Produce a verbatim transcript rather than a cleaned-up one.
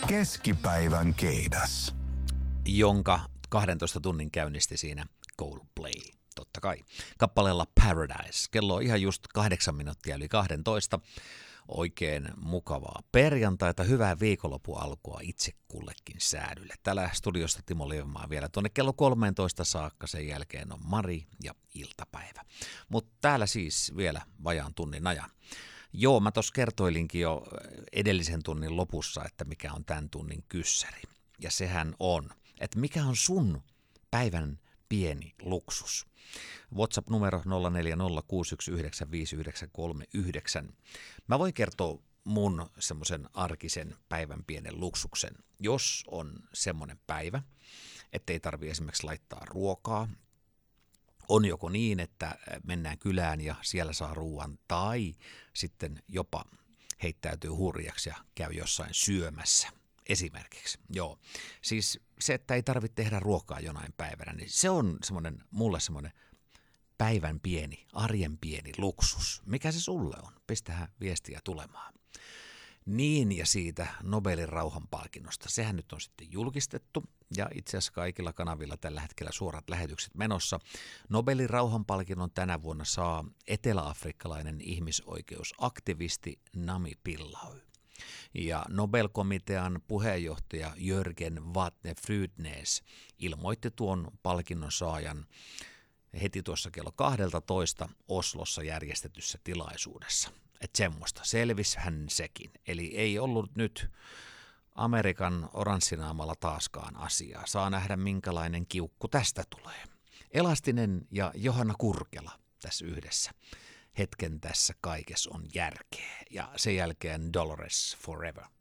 Keskipäivän keidas. Jonka kahdentoista tunnin käynnisti siinä Coldplay, totta kai. Kappaleella Paradise. Kello on ihan just kahdeksan minuuttia yli kahdentoista. Oikein mukavaa perjantaita, hyvää viikonlopun alkua itse kullekin säädylle. Täällä studiosta Timo Lievenmaa vielä tuonne kello kolmeentoista saakka, sen jälkeen on Mari ja iltapäivä. Mutta täällä siis vielä vajaan tunnin ajan. Joo, mä tuossa kertoilinkin jo edellisen tunnin lopussa, että mikä on tämän tunnin kyssäri. Ja sehän on, että mikä on sun päivän pieni luksus. WhatsApp-numero nolla neljä nolla kuusi yksi yhdeksän viisi yhdeksän kolme yhdeksän. Mä voin kertoa mun semmoisen arkisen päivän pienen luksuksen. Jos on semmoinen päivä, ettei tarvitse esimerkiksi laittaa ruokaa, on joko niin, että mennään kylään ja siellä saa ruuan, tai sitten jopa heittäytyy hurjaksi ja käy jossain syömässä. Esimerkiksi, joo. Siis se, että ei tarvitse tehdä ruokaa jonain päivänä, niin se on semmoinen, mulle semmoinen päivän pieni, arjen pieni luksus. Mikä se sulle on? Pistähän viestiä tulemaan. Niin, ja siitä Nobelin rauhanpalkinnosta. Sehän nyt on sitten julkistettu, ja itse asiassa kaikilla kanavilla tällä hetkellä suorat lähetykset menossa. Nobelin rauhanpalkinnon tänä vuonna saa eteläafrikkalainen ihmisoikeusaktivisti Nami Pillay. Ja Nobel-komitean puheenjohtaja Jörgen Vatne-Frydnes ilmoitti tuon palkinnon saajan heti tuossa kello kaksitoista Oslossa järjestetyssä tilaisuudessa. Että semmoista, selvishän sekin. Eli ei ollut nyt Amerikan oranssinaamalla taaskaan asiaa. Saa nähdä minkälainen kiukku tästä tulee. Elastinen ja Johanna Kurkela tässä yhdessä. Hetken tässä kaikessa on järkeä. Ja sen jälkeen Dolores Forever.